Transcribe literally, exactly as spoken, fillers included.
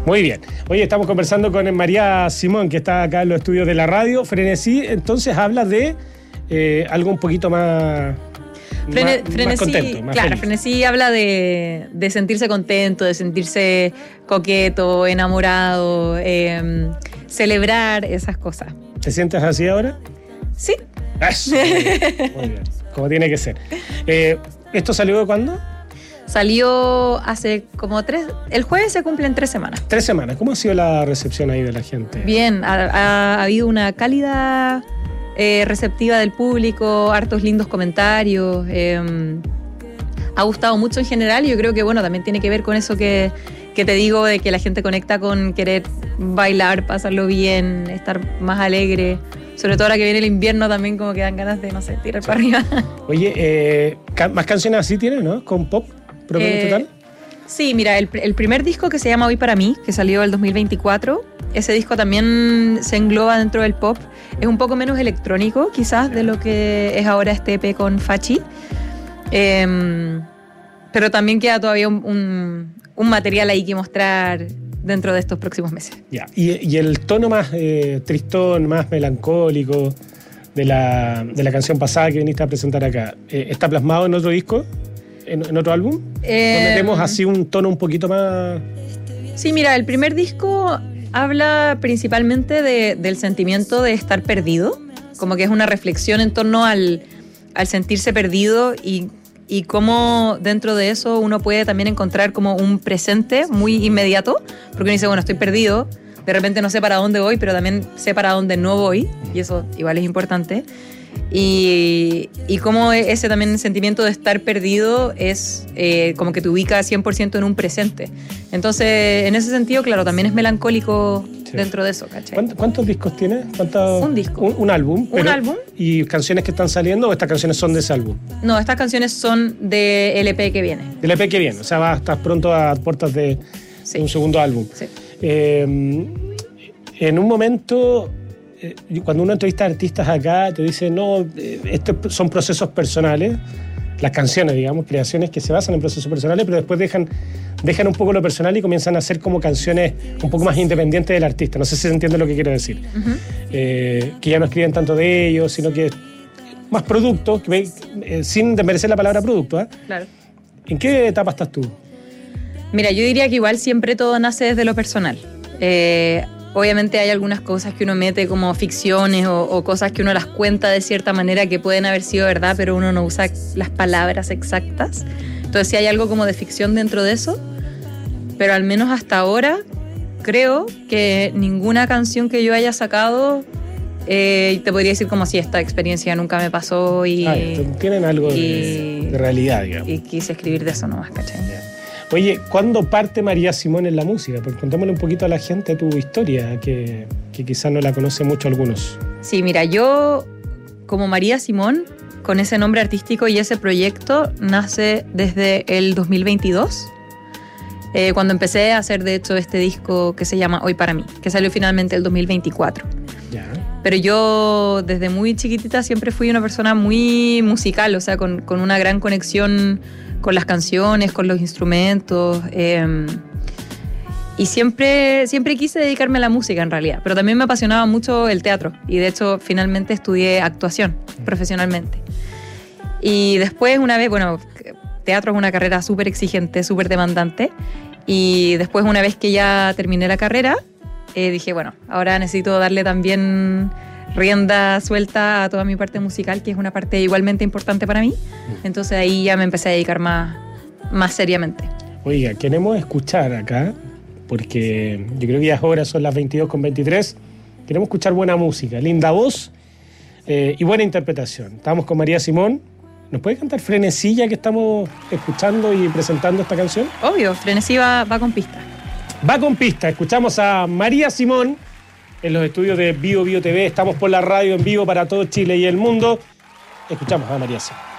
Muy bien. Oye, estamos conversando con María Simón, que está acá en los estudios de la radio. Frenesí, entonces, habla de eh, algo un poquito más... Frene, más, frenesí, más contento, más claro, feliz. Frenesí habla de, de sentirse contento, de sentirse coqueto, enamorado, eh, celebrar esas cosas. ¿Te sientes así ahora? Sí. Eso. Muy bien, como tiene que ser. Eh, ¿Esto salió de cuándo? Salió hace como tres... El jueves se cumplen tres semanas. Tres semanas. ¿Cómo ha sido la recepción ahí de la gente? Bien, ha, ha, ha habido una cálida eh, receptiva del público, hartos lindos comentarios. Eh, ha gustado mucho en general y yo creo que, bueno, también tiene que ver con eso que, que te digo, de que la gente conecta con querer bailar, pasarlo bien, estar más alegre. Sobre todo ahora que viene el invierno también como que dan ganas de, no sé, tirar sí. para arriba. Oye, eh, ¿más canciones así tienes, no? ¿Con pop? Eh, total? Sí, mira, el, el primer disco que se llama Hoy para mí, que salió el dos mil veinticuatro, ese disco también se engloba dentro del pop. Es un poco menos electrónico, quizás, de lo que es ahora este E P con Fachi. Eh, pero también queda todavía un, un, un material ahí que mostrar dentro de estos próximos meses. Ya. ¿Y, y el tono más eh, tristón, más melancólico de la, de la canción pasada que viniste a presentar acá, eh, ¿está plasmado en otro disco? ¿En, en otro álbum? Eh, ¿Donde tenemos así un tono un poquito más...? Sí, mira, el primer disco habla principalmente de, del sentimiento de estar perdido, como que es una reflexión en torno al, al sentirse perdido y, y cómo dentro de eso uno puede también encontrar como un presente muy inmediato, porque uno dice, bueno, estoy perdido, de repente no sé para dónde voy, pero también sé para dónde no voy, y eso igual es importante. Y, y cómo ese también sentimiento de estar perdido es eh, como que te ubica cien por ciento en un presente. Entonces, en ese sentido, claro, también es melancólico sí. dentro de eso, ¿cachai? ¿Cuántos, cuántos discos tienes? ¿Cuántos? Un disco. Un, un álbum. ¿Un álbum? ¿Y canciones que están saliendo o estas canciones son de ese álbum? No, estas canciones son del E P que viene. Del E P que viene, o sea, vas, estás pronto a puertas de, sí. de un segundo álbum. Sí. Eh, en un momento... Cuando uno entrevista a artistas acá, te dicen, no, estos son procesos personales, las canciones, digamos, creaciones que se basan en procesos personales, pero después dejan, dejan un poco lo personal y comienzan a hacer como canciones un poco más independientes del artista. No sé si se entiende lo que quiero decir. Uh-huh. Eh, que ya no escriben tanto de ellos, sino que más productos, que, eh, sin desmerecer la palabra producto. ¿eh? Claro. ¿En qué etapa estás tú? Mira, yo diría que igual siempre todo nace desde lo personal. Eh, Obviamente hay algunas cosas que uno mete como ficciones o, o cosas que uno las cuenta de cierta manera que pueden haber sido verdad, pero uno no usa las palabras exactas. Entonces sí hay algo como de ficción dentro de eso, pero al menos hasta ahora creo que ninguna canción que yo haya sacado eh, te podría decir como si esta experiencia nunca me pasó y... Ah, tienen algo y, de, de realidad, digamos. Y quise escribir de eso nomás, ¿cachai? Yeah. Oye, ¿cuándo parte María Simón en la música? Porque contémosle un poquito a la gente tu historia, que, que quizás no la conoce mucho algunos. Sí, mira, yo como María Simón, con ese nombre artístico y ese proyecto, nace desde el dos mil veintidós, eh, cuando empecé a hacer, de hecho, este disco que se llama Hoy para mí, que salió finalmente el dos mil veinticuatro. Ya. Pero yo, desde muy chiquitita, siempre fui una persona muy musical, o sea, con, con una gran conexión con las canciones, con los instrumentos, eh, y siempre, siempre quise dedicarme a la música en realidad, pero también me apasionaba mucho el teatro y de hecho finalmente estudié actuación profesionalmente. Y después una vez, bueno, teatro es una carrera súper exigente, súper demandante, y después una vez que ya terminé la carrera, eh, dije, bueno, ahora necesito darle también rienda suelta a toda mi parte musical, que es una parte igualmente importante para mí. Entonces ahí ya me empecé a dedicar más, más seriamente. Oiga, queremos escuchar acá, porque yo creo que ya ahora son las veintidós con veintitrés, queremos escuchar buena música, linda voz eh, y buena interpretación. Estamos con María Simón. ¿Nos puede cantar Frenesí ya que estamos escuchando y presentando esta canción? Obvio, Frenesí va, va con pista. Va con pista. Escuchamos a María Simón en los estudios de Bio Bio T V. Estamos por la radio en vivo para todo Chile y el mundo. Escuchamos a María Simón.